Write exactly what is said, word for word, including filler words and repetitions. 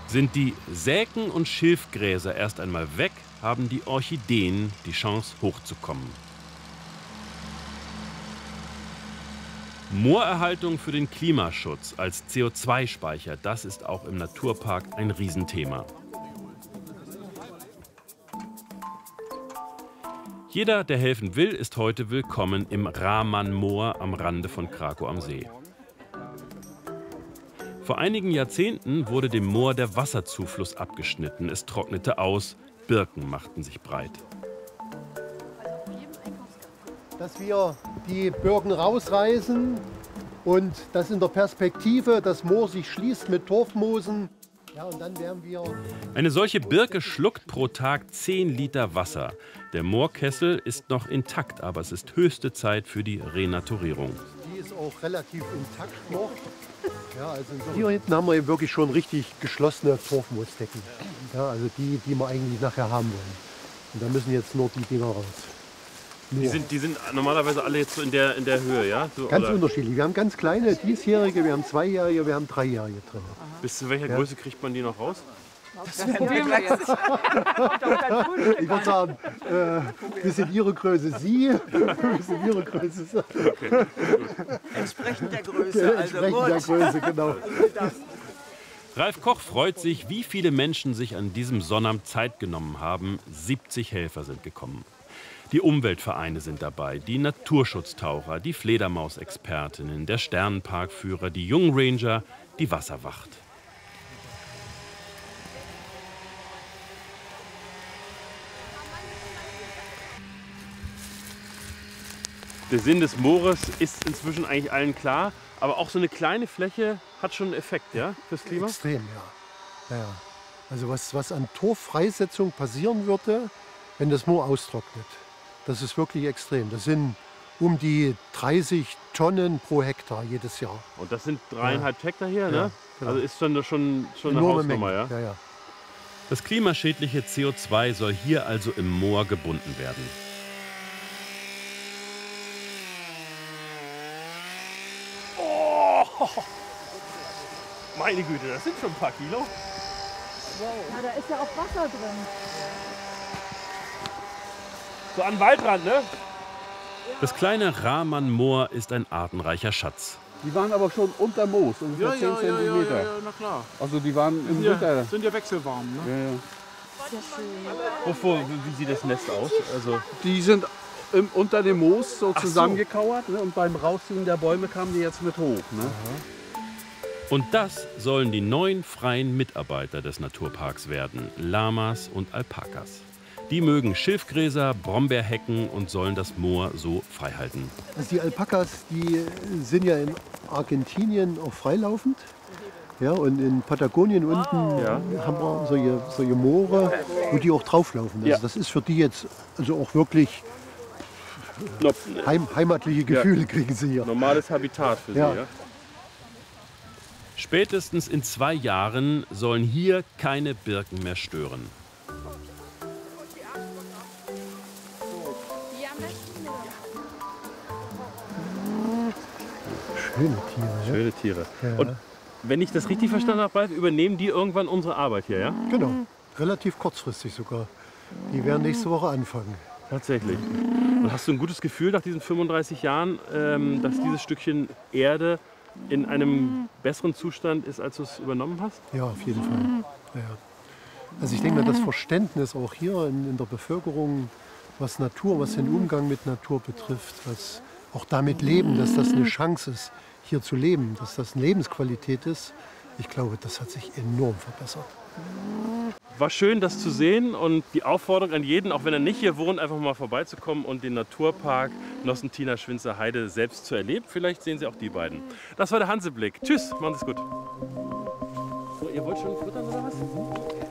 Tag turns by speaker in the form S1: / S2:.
S1: Sind die Säken und Schilfgräser erst einmal weg, haben die Orchideen die Chance, hochzukommen. Moorerhaltung für den Klimaschutz als C O zwei Speicher, das ist auch im Naturpark ein Riesenthema. Jeder, der helfen will, ist heute willkommen im Rahman-Moor am Rande von Krakow am See. Vor einigen Jahrzehnten wurde dem Moor der Wasserzufluss abgeschnitten. Es trocknete aus, Birken machten sich breit.
S2: Dass wir die Birken rausreißen und dass in der Perspektive das Moor sich schließt mit Torfmoosen. Ja, und dann werden wir
S1: Eine solche Birke schluckt pro Tag zehn Liter Wasser. Der Moorkessel ist noch intakt, aber es ist höchste Zeit für die Renaturierung.
S2: Die ist auch relativ intakt noch. Ja, also hier hinten haben wir wirklich schon richtig geschlossene Torfmoosdecken. Ja, also die, die wir eigentlich nachher haben wollen. Und da müssen jetzt nur die Dinger raus.
S1: Die sind, die sind normalerweise alle jetzt so in der, in der Höhe, ja? So,
S2: ganz
S1: oder?
S2: unterschiedlich. Wir haben ganz kleine, diesjährige, wir haben zweijährige, wir haben dreijährige drin.
S1: Bis zu welcher
S2: ja.
S1: Größe kriegt man die noch raus?
S3: Das werden wir gleich.
S2: Ich würde sagen, äh, bis in Ihre Größe Sie, bis in Ihre Größe Sie.
S3: Okay, entsprechend der Größe. Also
S2: entsprechend der Größe, genau.
S1: Ralf Koch freut sich, wie viele Menschen sich an diesem Sonnabend Zeit genommen haben. siebzig Helfer sind gekommen. Die Umweltvereine sind dabei, die Naturschutztaucher, die Fledermausexpertinnen, der Sternenparkführer, die Jungranger, die Wasserwacht. Der Sinn des Moores ist inzwischen eigentlich allen klar, aber auch so eine kleine Fläche hat schon einen Effekt, ja, fürs Klima?
S2: Extrem, ja. ja. Also was, was an Torffreisetzung passieren würde, wenn das Moor austrocknet, das ist wirklich extrem. Das sind um die dreißig Tonnen pro Hektar jedes Jahr.
S1: Und das sind dreieinhalb ja. Hektar hier, ne?
S2: Ja, genau.
S1: Also ist schon, schon, schon
S2: eine
S1: Hausnummer, ja?
S2: Ja, ja.
S1: Das klimaschädliche C O zwei soll hier also im Moor gebunden werden. Meine Güte, das sind schon ein paar Kilo.
S4: Wow. Ja, da ist ja auch Wasser drin.
S1: So an den Waldrand, ne? Das kleine Rahman-Moor ist ein artenreicher Schatz.
S5: Die waren aber schon unter Moos, ungefähr
S6: ja,
S5: zehn
S6: ja,
S5: Zentimeter.
S6: Ja, ja, na klar.
S5: Also die waren im
S6: ja,
S5: Winter.
S6: sind ja wechselwarm, ne?
S5: Ja, ja.
S4: Sehr schön.
S1: Wovor, wie sieht das Nest aus? Also
S5: Die sind im, unter dem Moos so
S1: Ach so.
S5: zusammengekauert, ne? Und beim Rausziehen der Bäume kamen die jetzt mit hoch. Ne?
S1: Und das sollen die neuen freien Mitarbeiter des Naturparks werden, Lamas und Alpakas. Die mögen Schilfgräser, Brombeerhecken und sollen das Moor so frei halten.
S2: Also die Alpakas, die sind ja in Argentinien auch freilaufend. Ja, und in Patagonien unten
S1: Ja.
S2: haben wir solche, solche Moore, wo die auch drauflaufen. Also
S1: Ja.
S2: das ist für die jetzt also auch wirklich heim, heimatliche Gefühle ja. kriegen sie hier.
S1: Normales Habitat für
S2: Ja.
S1: sie, ja? Spätestens in zwei Jahren sollen hier keine Birken mehr stören.
S2: Schöne Tiere. Ja?
S1: Schöne Tiere.
S2: Ja.
S1: Und wenn ich das richtig verstanden habe, Ralf, übernehmen die irgendwann unsere Arbeit hier, ja?
S2: Genau, relativ kurzfristig sogar. Die werden nächste Woche anfangen.
S1: Tatsächlich. Und hast du ein gutes Gefühl nach diesen fünfunddreißig Jahren, ähm, dass dieses Stückchen Erde in einem besseren Zustand ist, als du es übernommen hast?
S2: Ja, auf jeden Fall. Ja. Also ich denke mal, das Verständnis auch hier in, in der Bevölkerung, was Natur, was den Umgang mit Natur betrifft, was auch damit leben, dass das eine Chance ist, hier zu leben, dass das eine Lebensqualität ist, ich glaube, das hat sich enorm verbessert.
S1: War schön, das zu sehen und die Aufforderung an jeden, auch wenn er nicht hier wohnt, einfach mal vorbeizukommen und den Naturpark Nossentiner-Schwinzer Heide selbst zu erleben. Vielleicht sehen Sie auch die beiden. Das war der Hanseblick. Tschüss, machen Sie es gut. So, ihr wollt schon futtern oder was?